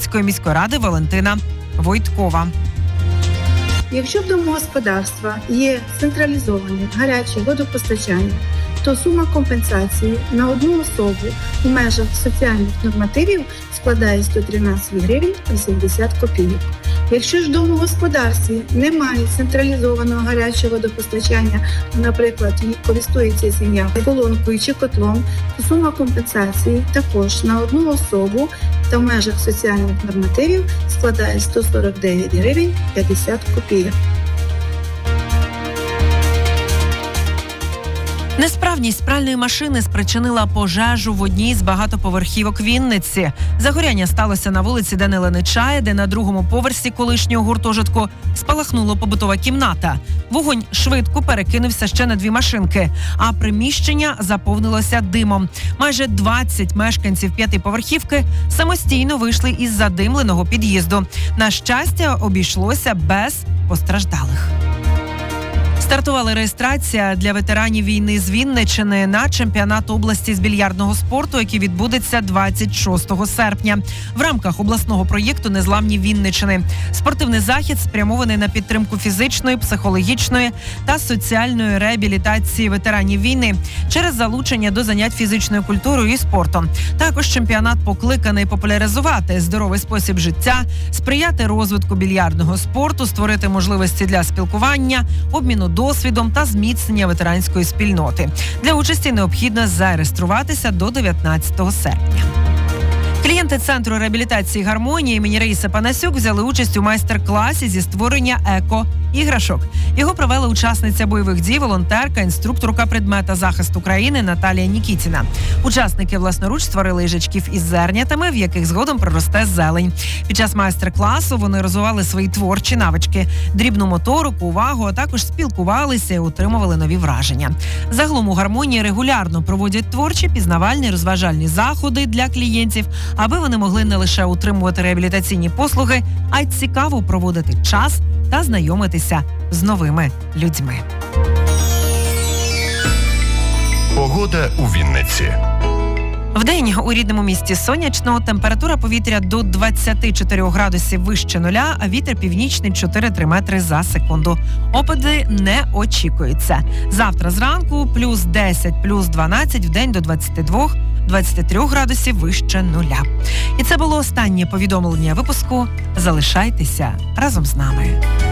Вінницької міської ради Валентина Войткова. Якщо в домогосподарства є централізоване гаряче водопостачання, то сума компенсації на одну особу у межах соціальних нормативів складає 113 гривень 80 копійок. Якщо ж в домогосподарстві немає централізованого гарячого водопостачання, наприклад, користується сім'я колонкою чи котлом, то сума компенсації також на одну особу та в межах соціальних нормативів складає 149 гривень 50 копійок. Несправність пральної машини спричинила пожежу в одній з багатоповерхівок Вінниці. Загоряння сталося на вулиці Данила Нечая, де на другому поверсі колишнього гуртожитку спалахнула побутова кімната. Вогонь швидко перекинувся ще на 2 машинки, а приміщення заповнилося димом. Майже 20 мешканців 5-поверхівки самостійно вийшли із задимленого під'їзду. На щастя, обійшлося без постраждалих. Стартувала реєстрація для ветеранів війни з Вінниччини на чемпіонат області з більярдного спорту, який відбудеться 26 серпня. В рамках обласного проєкту «Незламні Вінниччини». Спортивний захід спрямований на підтримку фізичної, психологічної та соціальної реабілітації ветеранів війни через залучення до занять фізичною культурою і спортом. Також чемпіонат покликаний популяризувати здоровий спосіб життя, сприяти розвитку більярдного спорту, створити можливості для спілкування, обміну досвідом та зміцнення ветеранської спільноти. Для участі необхідно зареєструватися до 19 серпня. Клієнти Центру реабілітації «Гармонія» імені Раїси Панасюк взяли участь у майстер-класі зі створення еко-іграшок. Його провела учасниця бойових дій, волонтерка, інструкторка предмета захисту країни Наталія Нікітіна. Учасники власноруч створили їжачків із зернятами, в яких згодом проросте зелень. Під час майстер-класу вони розвивали свої творчі навички, дрібну моторику, увагу, а також спілкувалися і отримували нові враження. Загалом у «Гармонії» регулярно проводять творчі, пізнавальні, розважальні заходи для клієнтів, аби вони могли не лише утримувати реабілітаційні послуги, а й цікаво проводити час та знайомитися з новими людьми. Погода у Вінниці. Вдень у рідному місті сонячно, температура повітря до 24 градусів вище нуля, а вітер північний 4-3 метри за секунду. Опади не очікуються. Завтра зранку плюс 10, плюс 12, вдень до 22-23 градусів вище нуля. І це було останнє повідомлення випуску. Залишайтеся разом з нами.